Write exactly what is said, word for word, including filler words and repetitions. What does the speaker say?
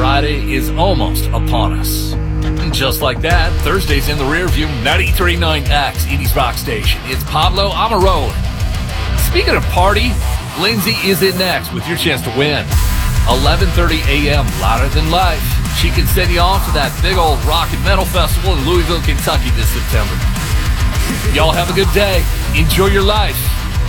Friday is almost upon us. And just like that, Thursday's in the rear view. ninety-three point nine X, Edie's Rock Station. It's Pablo Amarone. Speaking of party, Lindsay is in next with your chance to win. eleven thirty a.m., louder than life. She can send you off to that big old rock and metal festival in Louisville, Kentucky this September. Y'all have a good day. Enjoy your life.